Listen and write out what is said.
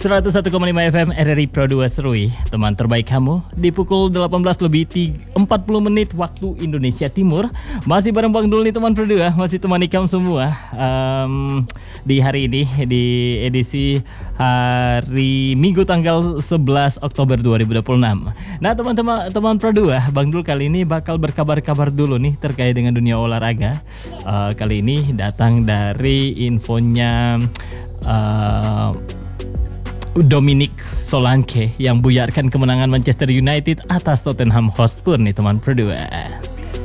101,5 FM RRI Pro 2 Serui, teman terbaik kamu di pukul 18:40 waktu Indonesia Timur. Masih bareng Bang Dul nih teman Pro 2, masih teman ikam semua. Di hari ini di edisi hari Minggu tanggal 11 Oktober 2026. Nah, teman-teman Pro 2, Bang Dul kali ini bakal berkabar-kabar dulu nih terkait dengan dunia olahraga. Kali ini datang dari infonya Dominic Solanke yang buyarkan kemenangan Manchester United atas Tottenham Hotspur nih teman Pro 2.